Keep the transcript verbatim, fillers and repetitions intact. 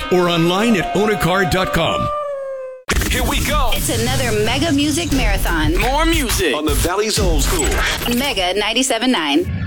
or online at own a car dot com. Here we go. It's another Mega Music Marathon. More music on the Valley's Old School. Mega ninety-seven point nine.